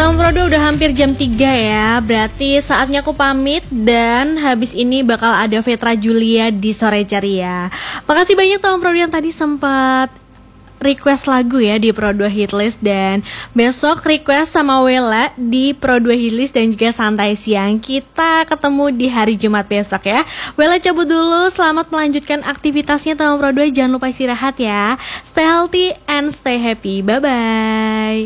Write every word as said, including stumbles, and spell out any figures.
Tom Frodo udah hampir jam tiga ya, berarti saatnya aku pamit dan habis ini bakal ada Vetra Julia di Sore Ceria. Makasih banyak Tom Frodo yang tadi sempat request lagu ya di Pro dua Hitlist, dan besok request sama Wela di Pro dua Hitlist dan juga Santai Siang. Kita ketemu di hari Jumat besok ya. Wela cabut dulu, selamat melanjutkan aktivitasnya Tom Pro dua, jangan lupa istirahat ya. Stay healthy and stay happy, bye bye.